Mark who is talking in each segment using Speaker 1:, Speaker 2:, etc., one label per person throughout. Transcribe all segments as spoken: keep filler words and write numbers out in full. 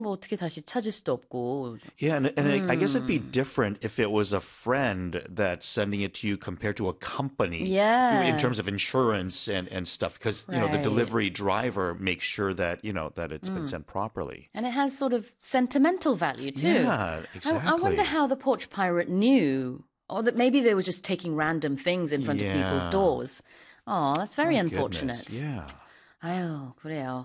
Speaker 1: 뭐 어떻게 다시 찾을 수도 없고.
Speaker 2: Yeah, and, and I, I guess it'd be different if it was a friend that's sending it to you compared to a company.
Speaker 1: Yeah.
Speaker 2: In terms of insurance and, and stuff. Because, you know, the
Speaker 1: Right.
Speaker 2: delivery driver makes sure that, you know, that it's been sent properly.
Speaker 1: And it has sort of sentimental value too.
Speaker 2: Yeah, exactly.
Speaker 1: I, I wonder how the porch pirate knew. Or that maybe they were just taking random things in front of people's
Speaker 2: Yeah.
Speaker 1: doors. Oh, that's very
Speaker 2: Oh,
Speaker 1: unfortunate.
Speaker 2: goodness, Yeah.
Speaker 1: 아유, 그래요.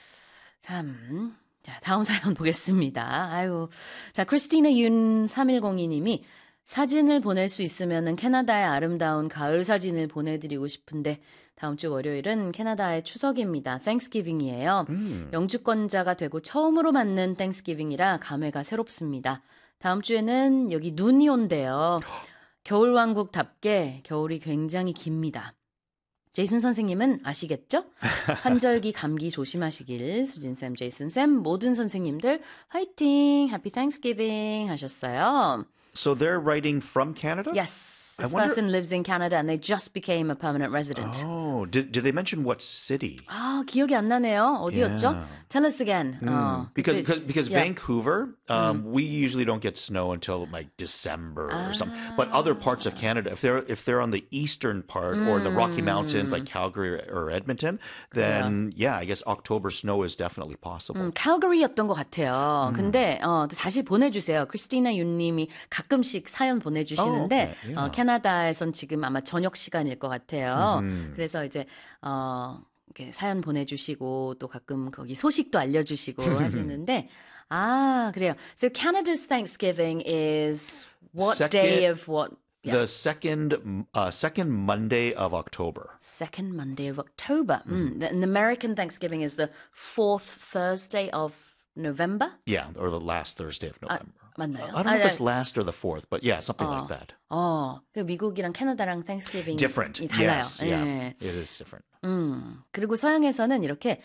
Speaker 1: 참. 자, 다음 사연 보겠습니다. 아유. 자, 크리스티나 윤 삼일공이 님이 사진을 보낼 수 있으면은 캐나다의 아름다운 가을 사진을 보내드리고 싶은데 다음 주 월요일은 캐나다의 추석입니다. 땡스기빙이에요.
Speaker 2: 음.
Speaker 1: 영주권자가 되고 처음으로 맞는 땡스기빙이라 감회가 새롭습니다. 다음 주에는 여기 눈이 온대요. 겨울왕국답게 겨울이 굉장히 깁니다. 제이슨 선생님은 아시겠죠? 환절기 감기 조심하시길 수진쌤, 제이슨쌤, 모든 선생님들 화이팅! Happy Thanksgiving 하셨어요.
Speaker 2: So they're writing from Canada?
Speaker 1: Yes.
Speaker 2: I
Speaker 1: This
Speaker 2: wonder-
Speaker 1: person lives in Canada and they just became a permanent resident.
Speaker 2: Oh, did, did they mention what city?
Speaker 1: 아, 기억이 안 나네요. 어디였죠?
Speaker 2: Yeah.
Speaker 1: Tell us again. 어,
Speaker 2: Because
Speaker 1: 그때-
Speaker 2: because, because
Speaker 1: yeah.
Speaker 2: Vancouver, um, we usually don't get snow until like December or something. But other parts of Canada, if they're if they're on the eastern part or the Rocky Mountains, like Calgary or Edmonton, then yeah, I guess October snow is definitely possible.
Speaker 1: 음, 칼거리였던 것 같아요. 근데 어, 다시 보내주세요. 크리스티나 윤님이 가끔씩 사연 보내주시는데
Speaker 2: Oh, okay. Yeah.
Speaker 1: 어, 캐나다에선 지금 아마 저녁 시간일 것 같아요. 그래서 이제 어, 이렇게 사연 보내주시고 또 가끔 거기 소식도 알려주시고 하시는데 아 그래요. So Canada's Thanksgiving is what
Speaker 2: Second-
Speaker 1: day of what? Yeah.
Speaker 2: The second uh, second Monday of October.
Speaker 1: Second Monday of October. Mm. And American Thanksgiving is the fourth Thursday of November.
Speaker 2: Yeah, or the last Thursday of November.
Speaker 1: 맞나요?
Speaker 2: I don't know if
Speaker 1: 아,
Speaker 2: it's last or the fourth, but yeah, something like that.
Speaker 1: 어, 그 미국이랑 캐나다랑 Thanksgiving
Speaker 2: Different.
Speaker 1: 달라요.
Speaker 2: Yes, yeah,
Speaker 1: 예.
Speaker 2: it is different.
Speaker 1: 음, 그리고 서양에서는 이렇게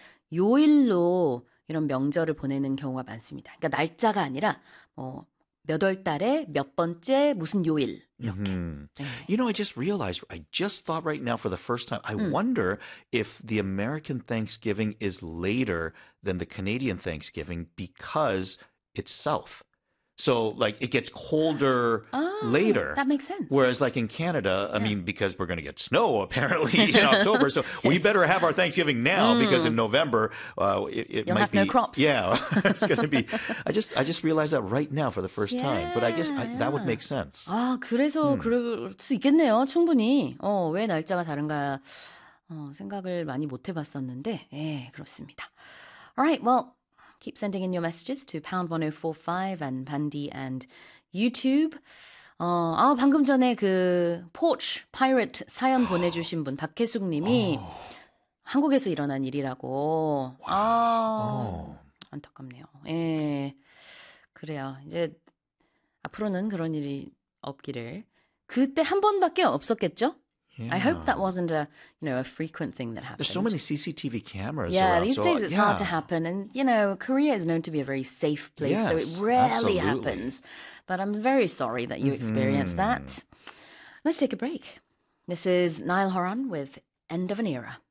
Speaker 1: 요일로 이런 명절을 보내는 경우가 많습니다. 그러니까 날짜가 아니라 뭐 몇 월 달에 몇 번째 무슨 요일 이렇게.
Speaker 2: Mhm.
Speaker 1: 네.
Speaker 2: You know, I just realized, I just thought right now for the first time, I wonder if the American Thanksgiving is later than the Canadian Thanksgiving because it's south. So, like, it gets colder
Speaker 1: Ah,
Speaker 2: later.
Speaker 1: That makes sense.
Speaker 2: Whereas, like in Canada, I mean, because we're going to get snow apparently in October, so we better have our Thanksgiving now because in November uh, it, it
Speaker 1: You'll
Speaker 2: might
Speaker 1: have
Speaker 2: be
Speaker 1: no crops.
Speaker 2: Yeah, it's going to be. I just I just realized that right now for the first time, but I guess I, that would make sense.
Speaker 1: 아, 그래서 그럴 수 있겠네요. 충분히. 어, 왜 날짜가 다른가 어, 생각을 많이 못 해봤었는데, 예, 그렇습니다. Alright, well, keep sending in your messages to pound one oh four five and Bandy and YouTube. 어, 아, 방금 전에 그 Porch Pirate 사연 보내주신 분 박혜숙 님이 한국에서 일어난 일이라고. 아, 안타깝네요. 예. 그래요. 이제 앞으로는 그런 일이 없기를. 그때 한 번밖에 없었겠죠? I hope that wasn't a, you know, a frequent thing that happened.
Speaker 2: There's so many C C T V cameras.
Speaker 1: Yeah,
Speaker 2: around,
Speaker 1: these
Speaker 2: so,
Speaker 1: days it's
Speaker 2: yeah.
Speaker 1: hard to happen. And, you know, Korea is known to be a very safe place, so it
Speaker 2: Yes,
Speaker 1: rarely
Speaker 2: absolutely.
Speaker 1: happens. But I'm very sorry that you experienced that. Let's take a break. This is Niall Horan with End of an Era.